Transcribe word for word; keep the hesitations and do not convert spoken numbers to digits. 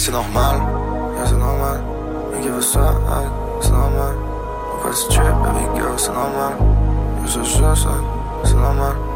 C'est normal, yeah, c'est normal. You give us up, hey, c'est normal. On va se trip, baby girl, c'est normal. You so sure, c'est normal.